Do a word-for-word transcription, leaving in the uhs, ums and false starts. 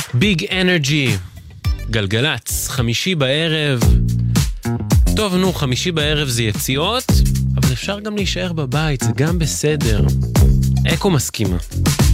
ביג אנרגי, גלגלץ, חמישי בערב. טוב, נו, חמישי בערב זה יציאות, אבל אפשר גם להישאר בבית, זה גם בסדר. אקו מסכימה.